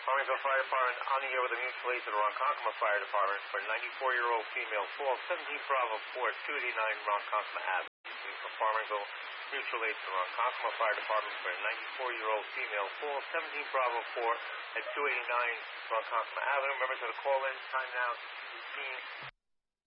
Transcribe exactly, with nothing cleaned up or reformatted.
Farmington Fire Department on the air with a mutual aid to the Ronkonkoma Fire Department for ninety-four-year-old female fall, seventeen Bravo four, two eighty-nine Ronkonkoma Avenue. For Farmington Mutual Aid to the Ronkonkoma Fire Department for a ninety-four-year-old female fall, seventeen Bravo four at two eighty-nine Ronkonkoma Avenue. Remember to the call-in time now, fifteen